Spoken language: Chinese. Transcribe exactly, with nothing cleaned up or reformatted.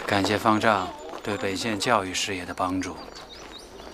感谢方丈对北县教育事业的帮助。